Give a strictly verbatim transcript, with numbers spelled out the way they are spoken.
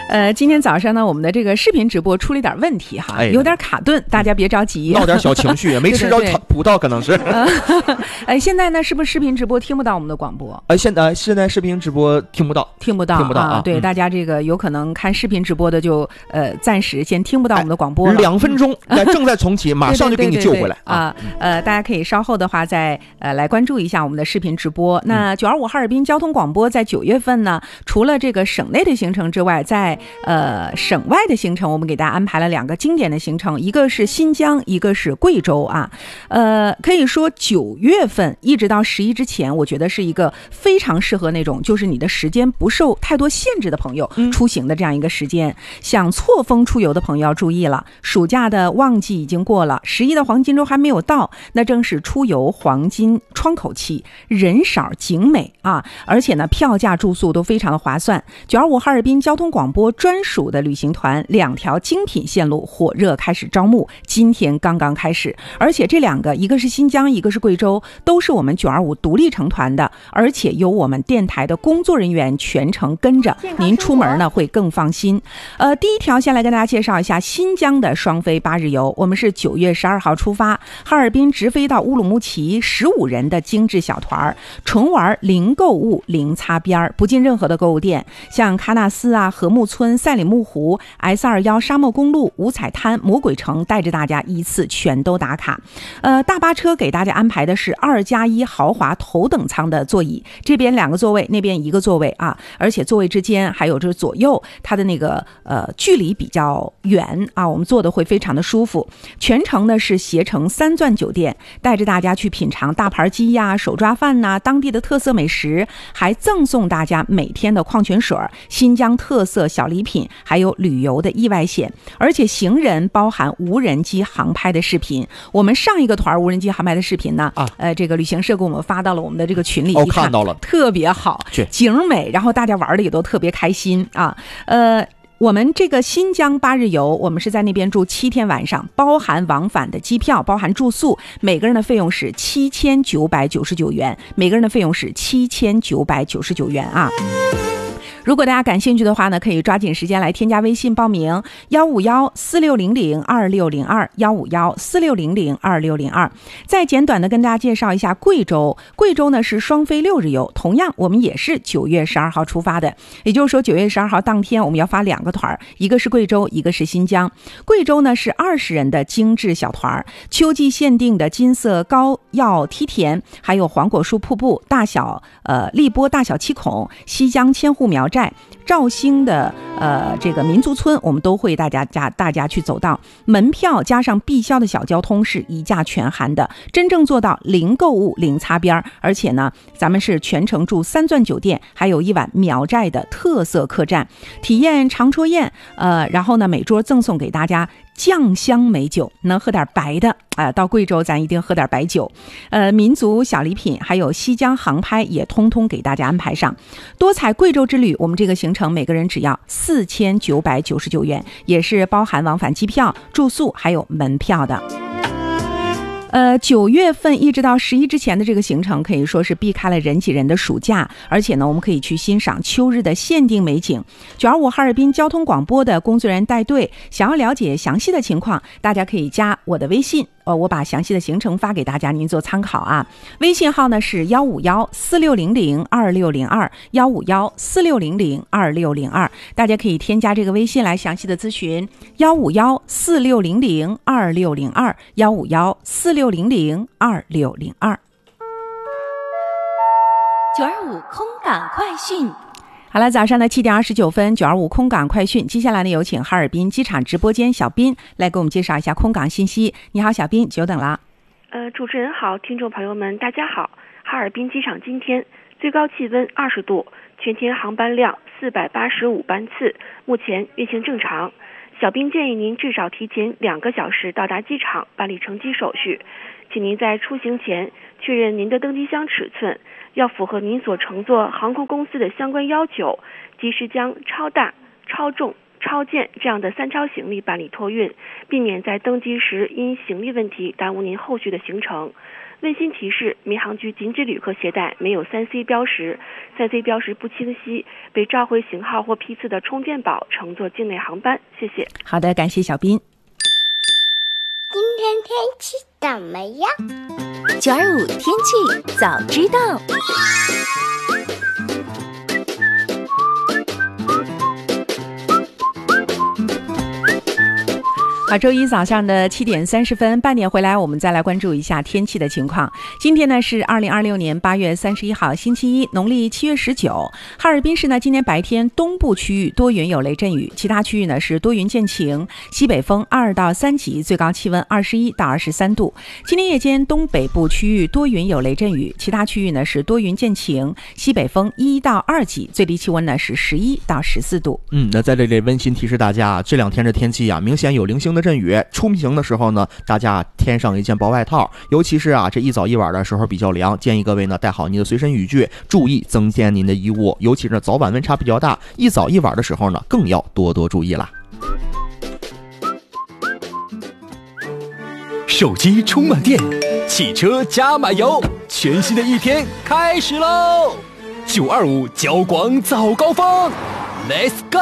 呃，今天早上呢，我们的这个视频直播出了一点问题哈，哎、有点卡顿，大家别着急， 闹点小情绪，没吃着葡萄可能是。 哎，现在呢，是不是视频直播听不到我们的广播？ 哎，现在现在视频直播听不到， 听不到， 听不到啊！ 对、嗯，大家这个有可能看视频直播的就呃暂时先听不到我们的广播了。 两、哎、分钟，正在重启，马上就给你救回来啊！呃，大家可以稍后的话再呃来关注一下我们的视频直播。那九二五哈尔滨交通广播在九月份呢，除了这个省内的行程之外，在呃省外的行程，我们给大家安排了两个经典的行程，一个是新疆，一个是贵州啊。呃，可以说九月份一直到十一之前，我觉得是一个非常适合那种就是你的时间不受太多限制的朋友出行的这样一个时间。嗯、想错峰出游的朋友要注意了，暑假的旺季已经过了，十一的黄金周还没有到，那正是出游黄金窗口期，人少景美啊，而且呢票价住宿都非常的划算。九二五哈尔滨交通广播专属的旅行团，两条精品线路火热开始招募，今天刚刚开始，而且这两个一个是新疆，一个是贵州，都是我们九二五独立成团的，而且由我们电台的工作人员全程跟着，您出门呢会更放心。呃，第一条先来跟大家介绍一下新疆的双飞八日游，我们是九月十二号出发，哈尔滨直飞到乌鲁木齐，十五人的精致小团，纯玩零购物零擦边，不进任何的购物店，像喀纳斯啊、禾木村、赛里木湖、S 二十一 沙漠公路、五彩滩、魔鬼城，带着大家一次全都打卡。呃，大巴车给大家安排的是二加一豪华头等舱的座椅，这边两个座位，那边一个座位啊，而且座位之间还有这左右它的那个呃距离比较远啊，我们坐的会非常的舒服。全程呢是携程三钻酒店，带着大家去品尝大盘鸡呀、手抓饭呐、当地的特色美食，还赠送大家每天的矿泉水、新疆特色小礼品，还有旅游的意外险，而且行人包含无人机航拍的视频。我们上一个团无人机航拍的视频呢，啊、呃，这个旅行社给我们发到了我们的这个群里， 哦，看到了， 特别好，景美，然后大家玩的也都特别开心啊，呃。我们这个新疆八日游，我们是在那边住七天晚上，包含往返的机票，包含住宿，每个人的费用是七千九百九十九元，每个人的费用是七千九百九十九元啊。如果大家感兴趣的话呢，可以抓紧时间来添加微信报名幺五幺四六零零二六零二幺五幺四六零零二六零二。再简短的跟大家介绍一下贵州，贵州呢是双飞六日游，同样我们也是九月十二号出发的，也就是说九月十二号当天我们要发两个团，一个是贵州，一个是新疆。贵州呢是二十人的精致小团，秋季限定的金色膏药梯田，还有黄果树瀑布、大小呃荔波大小七孔、西江千户苗寨、肇兴的呃这个民族村，我们都会大家家大家去走到。门票加上必销的小交通是一价全含的，真正做到零购物零擦边，而且呢咱们是全程住三钻酒店，还有一晚苗寨的特色客栈，体验长戳宴，呃然后呢每桌赠送给大家酱香美酒，能喝点白的啊、呃，到贵州咱一定喝点白酒。呃，民族小礼品还有西江航拍也通通给大家安排上。多彩贵州之旅，我们这个行程每个人只要四千九百九十九元，也是包含往返机票、住宿还有门票的。呃，九月份一直到十一之前的这个行程可以说是避开了人挤人的暑假，而且呢，我们可以去欣赏秋日的限定美景。九二五哈尔滨交通广播的工作人员带队，想要了解详细的情况，大家可以加我的微信。呃，我把详细的行程发给大家，您做参考啊。微信号呢是幺五幺四六零零二六零二幺五幺四六零零二六零二，大家可以添加这个微信来详细的咨询。幺五幺四六零零二六零二幺五幺四六零零二六零二。 九二五空港快讯。 好了，早上的七点二十九分，九二五空港快讯。接下来呢，有请哈尔滨机场直播间小斌来给我们介绍一下空港信息。你好，小斌，久等了。 呃，主持人好，听众朋友们，大家好。哈尔滨机场今天最高气温二十度，全天航班量四百八十五班次，目前运行正常。小斌建议您至少提前两个小时到达机场办理乘机手续，请您在出行前确认您的登机箱尺寸，要符合您所乘坐航空公司的相关要求，及时将超大、超重、超件这样的三超行李办理托运，避免在登机时因行李问题耽误您后续的行程。 温馨提示：民航局禁止旅客携带没有 三 C 标识、三 C 标识不清晰、被召回型号或批次的充电宝乘坐境内航班。谢谢。 好的，感谢小斌。 今天天气怎么样？ 九二五天气早知道。 好，周一早上的七点三十分，半点回来，我们再来关注一下天气的情况。今天呢是二零二六年八月三十一号，星期一，农历七月十九。哈尔滨市呢今天白天东部区域多云有雷阵雨，其他区域呢是多云见晴，西北风二到三级，最高气温二十一到二十三度。今天夜间东北部区域多云有雷阵雨，其他区域呢是多云见晴，西北风一到二级，最低气温呢是十一到十四度。 嗯，那在这里温馨提示大家，这两天的天气啊，明显有零星的阵雨，出行的时候呢，大家添上一件薄外套，尤其是啊这一早一晚的时候比较凉，建议各位呢带好您的随身雨具，注意增添您的衣物，尤其是早晚温差比较大，一早一晚的时候呢，更要多多注意啦。 手机充满电，汽车加满油，全新的一天开始喽！九二五交广早高峰 ，Let's go！